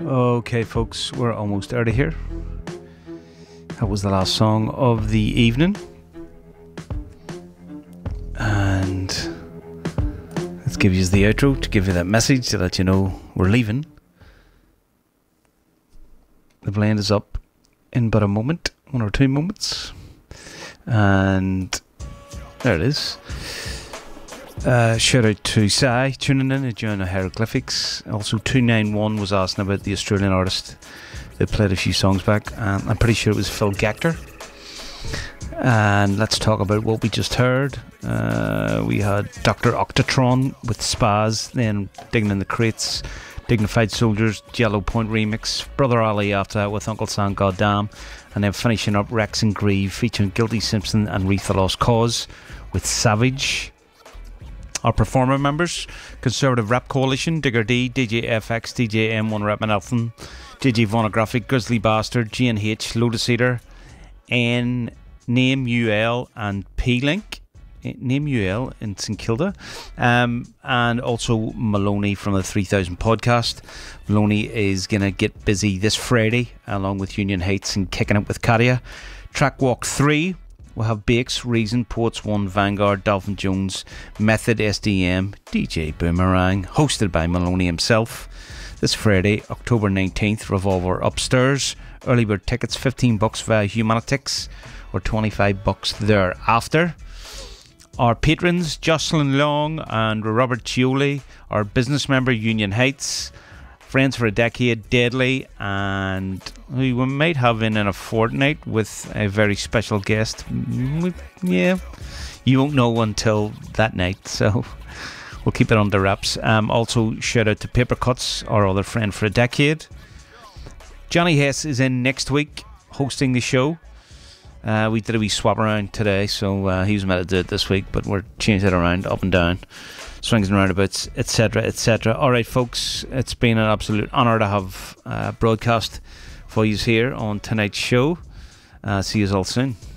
Okay, folks, we're almost out of here. That was the last song of the evening. And let's give you the outro to give you that message to let you know we're leaving. The blend is up in but a moment, 1 or 2 moments. And there it is. Shout out to Sai tuning in and joining the hieroglyphics. Also 291 was asking about the Australian artist that played a few songs back, and I'm pretty sure it was Phil Gactor. And let's talk about what we just heard. We had Dr. Octatron with Spaz, then Digging in the Crates, Dignified Soldiers, Yellow Point remix, Brother Ali after that with Uncle Sam Goddamn, and then finishing up Rex and Grieve featuring Guilty Simpson and Retha Lost Cause with Savage. Our performer members: Conservative Rap Coalition, Digger D, DJ FX, DJ M1 Rapman Elfin, DJ Vonographic, Grizzly Bastard, G&H, Lotus Eater, N, Name UL and P-Link, Name UL in St Kilda, and also Maloney from the 3000 podcast. Maloney is going to get busy this Friday along with Union Heights and Kicking It with Katia. Track Walk 3 we'll have Bakes, Reason, Poets 1, Vanguard, Dolphin Jones, Method, SDM, DJ Boomerang, hosted by Maloney himself. This Friday, October 19th, Revolver Upstairs. Early bird tickets $15 via Humanitix or $25 thereafter. Our patrons, Jocelyn Long and Robert Chioli. Our business member, Union Heights. Friends for a Decade, Deadly, and we might have in a fortnight with a very special guest. Yeah, you won't know until that night, so we'll keep it under wraps. Also, shout out to Paper Cuts, our other friend for a decade. Johnny Hess is in next week hosting the show. We did a wee swap around today, so he was meant to do it this week, but we're changing it around, up and down, swings and roundabouts, etc., etc. Alright, folks, it's been an absolute honour to have broadcast for you here on tonight's show. See you all soon.